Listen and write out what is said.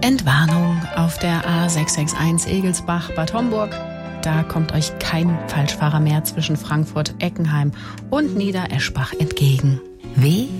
Entwarnung auf der A661 Egelsbach-Bad Homburg. Da kommt euch kein Falschfahrer mehr zwischen Frankfurt, Eckenheim und Niedereschbach entgegen. W